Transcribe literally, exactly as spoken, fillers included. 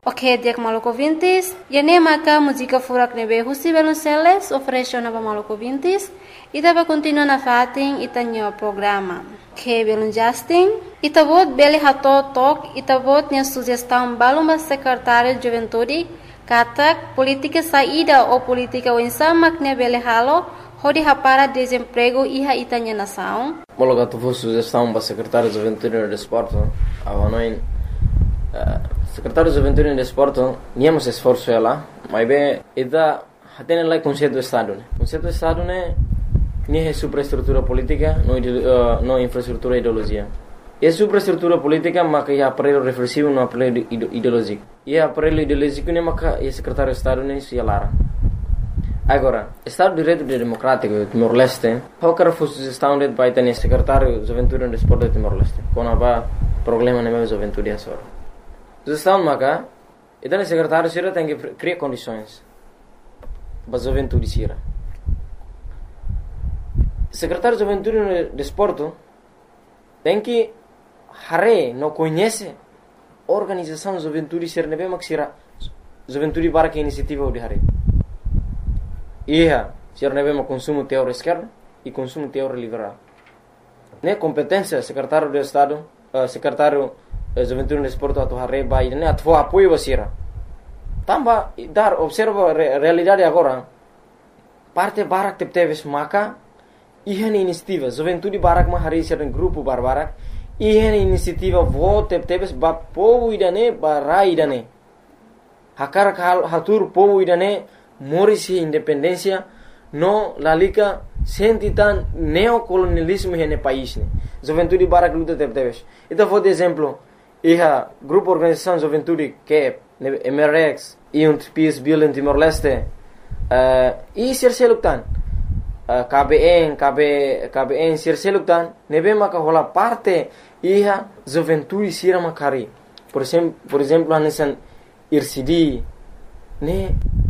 Ok, dia Maluco Vintis. E nem maka música furak nebe Husi Velonceles oferece na Maluco Vintis. E tava continua na fating itanyo programa. Ok, belum Justin. Ita vot beli hato tok. Ita vot nya sugestão baluma secretário de Juventude. Katak politika saída ou politika wensamak ne beli halo. Hodi hapara desemprego iha itanya nação. Mologa tu vou sugestão para secretário de Juventude e Desporto. Avanoin secretário de Juventude e Desporto, niamos esforço ela, mas bem, ida hatene lá conceito do Estado, né? Conceito do Estado né, nem é superestrutura política, não uh, não infraestrutura ideologia. É superestrutura política, mas é aparelho reflexivo, não aparelho ideológico. E é aparelho ideológico né, mas é secretário de Estado né, se alara. Agora, Estado de Direito Democrático Timor-Leste, qual que era a sugestão de para ter secretário de Juventude e Desporto de Timor-Leste? Quando há problema na minha juventude é só. Sugestão maka, então o secretário sira tem que criar condições para a juventude sira. Secretário de Juventude e Desporto tem que hare não conhece a organização de juventude sira nebe mak sira juventude para que iniciativa de hare. Ia sira nebe mak consumo teórico esquerdo e consumo teórico liberal. Ne competência secretário de Estado, uh, secretário Juventude e Desporto atau hare bai ne atvo apoio basira. Tamba dar observa re, realidade agora. Parte barak tep teves maka ihan inisiativa Juventude barak ma hare sira grupo barbarak ihan inisiativa vo tep teves ba povo idane barai idane. Hakar kal hatur povo idane morisi independência no lalika sentitan neocolonialismo hene país ne. Juventude barak luta tep teves. Então vou de exemplo Iha grupo organização Juventude que é M R X e um Peace Bill em Timor-Leste uh, e sirseluktan uh, K B N K B K B N sirseluktan nebe maka hola parte iha Juventude sira makari por exemplo por exemplo anesan I R C D ne